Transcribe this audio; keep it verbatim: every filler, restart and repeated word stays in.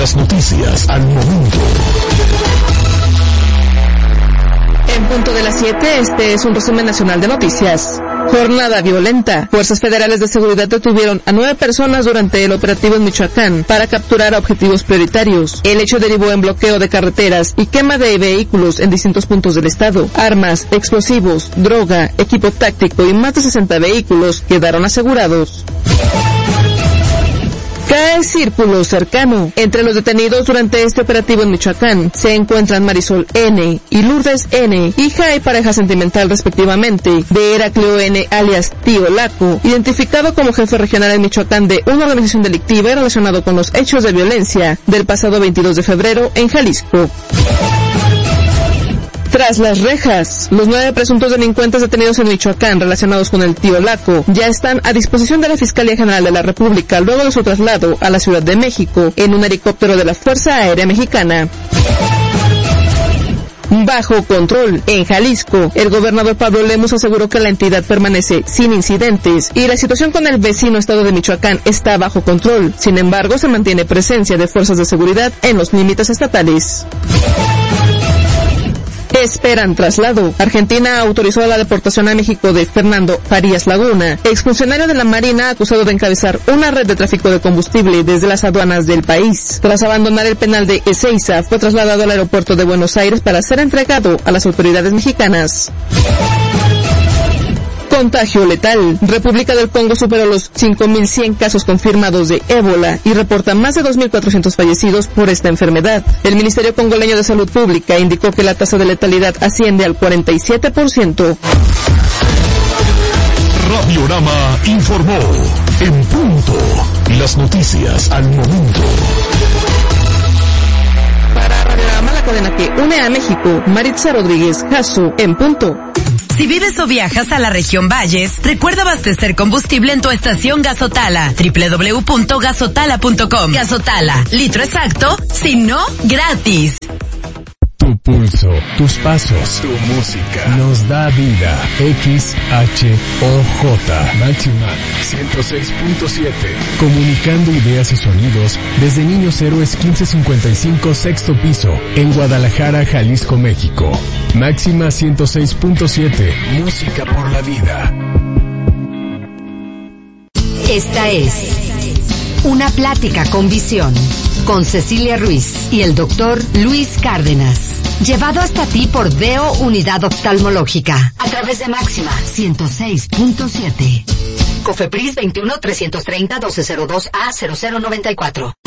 Las noticias al momento. En punto de las siete, este es un resumen nacional de noticias. Jornada violenta. Fuerzas federales de seguridad detuvieron a nueve personas durante el operativo en Michoacán para capturar a objetivos prioritarios. El hecho derivó en bloqueo de carreteras y quema de vehículos en distintos puntos del estado. Armas, explosivos, droga, equipo táctico y más de sesenta vehículos quedaron asegurados. Cae círculo cercano. Entre los detenidos durante este operativo en Michoacán se encuentran Marisol N. y Lourdes N., hija y pareja sentimental respectivamente de Heraclio N. alias Tío Laco, identificado como jefe regional en Michoacán de una organización delictiva y relacionado con los hechos de violencia del pasado veintidós de febrero en Jalisco. Tras las rejas, los nueve presuntos delincuentes detenidos en Michoacán relacionados con el Tío Laco ya están a disposición de la Fiscalía General de la República luego de su traslado a la Ciudad de México en un helicóptero de la Fuerza Aérea Mexicana. Bajo control. En Jalisco, el gobernador Pablo Lemus aseguró que la entidad permanece sin incidentes y la situación con el vecino estado de Michoacán está bajo control. Sin embargo, se mantiene presencia de fuerzas de seguridad en los límites estatales. Esperan traslado. Argentina autorizó la deportación a México de Fernando Farías Laguna, exfuncionario de la Marina acusado de encabezar una red de tráfico de combustible desde las aduanas del país. Tras abandonar el penal de Ezeiza, fue trasladado al aeropuerto de Buenos Aires para ser entregado a las autoridades mexicanas. Contagio letal. República del Congo superó los cinco mil cien casos confirmados de ébola y reporta más de dos mil cuatrocientos fallecidos por esta enfermedad. El Ministerio Congoleño de Salud Pública indicó que la tasa de letalidad asciende al cuarenta y siete por ciento. Radiorama informó. En punto. Las noticias al momento. Para Radiorama, la cadena que une a México, Maritza Rodríguez Jasso, en punto. Si vives o viajas a la región Valles, recuerda abastecer combustible en tu estación Gasotala, doble u doble u doble u punto gasotala punto com. Gasotala, litro exacto, si no, gratis. Tu pulso, tus pasos, tu música, nos da vida. X H O J, Máxima ciento seis punto siete. Comunicando ideas y sonidos desde Niños Héroes quince cincuenta y cinco, sexto piso, en Guadalajara, Jalisco, México. Máxima ciento seis punto siete, música por la vida. Esta es Una Plática con Visión, con Cecilia Ruiz y el doctor Luis Cárdenas. Llevado hasta ti por Deo Unidad Oftalmológica. A través de Máxima ciento seis punto siete. Cofepris veintiuno trescientos treinta doce cero dos A cero cero noventa y cuatro.